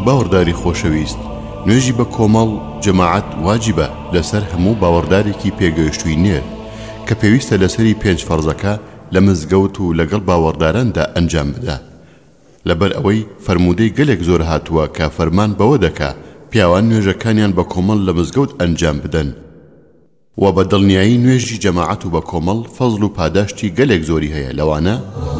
باوەڕداری خۆشەویست، نوێژی بە کۆمەڵ جەماعەت واجبە لەسەر هەموو باوەڕدارێکی پێگەیشتووی نێر کە پێویستە لەسەری 5 فەرزەکە لە مزگەوت و لەگەڵ باوەڕداراندا ئەنجام بدە. لەبەر ئەوەی فەرموودەی گەلێک زۆر هاتووە کە فەرمان بەوە دەکا پیاوان نوێژەکانیان بە کۆمەڵ لە مزگەوت ئەنجام بدەن و بە دڵنیایی نوێژی جەماعەت و بە کۆمەڵ فەزڵ و پاداشتی گەلێک زۆری هەیە، لەوانە